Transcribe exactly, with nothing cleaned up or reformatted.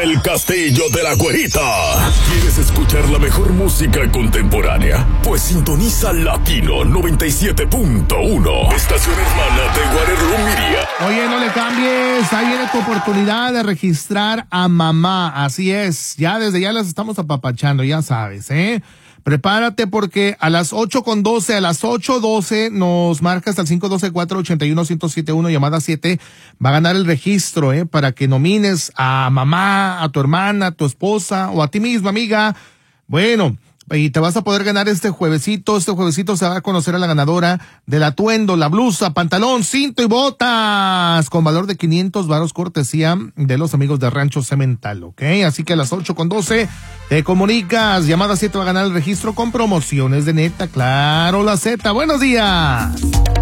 El Castillo de la Güerita. ¿Quieres escuchar la mejor música contemporánea? Pues sintoniza Latino noventa y siete punto uno. Estación hermana de Guarerlo Miria. Oye, no le cambies. Ahí viene tu oportunidad de registrar a mamá. Así es. Ya desde ya las estamos apapachando, ya sabes, ¿eh? Prepárate porque a las ocho con doce, a las ocho doce nos marca hasta el cinco uno dos, cuatro ocho uno, uno cero siete uno, llamada siete, va a ganar el registro, eh, para que nomines a mamá, a tu hermana, a tu esposa o a ti misma, amiga. Bueno, y te vas a poder ganar este juevesito, este juevesito se va a conocer a la ganadora del atuendo, la blusa, pantalón, cinto y botas, con valor de quinientos varos, cortesía de los amigos de Rancho Cemental, ¿ok? Así que a las ocho con doce te comunicas, llamada siete va a ganar el registro con promociones de Neta, claro, la Z. Buenos días.